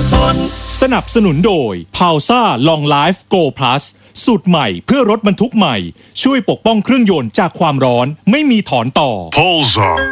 ทนสนับสนุนโดย Pausa Long Life Go Plus สูตรใหม่เพื่อรถบรรทุกใหม่ช่วยปกป้องเครื่องยนต์จากความร้อนไม่มีถอนต่อ Pausa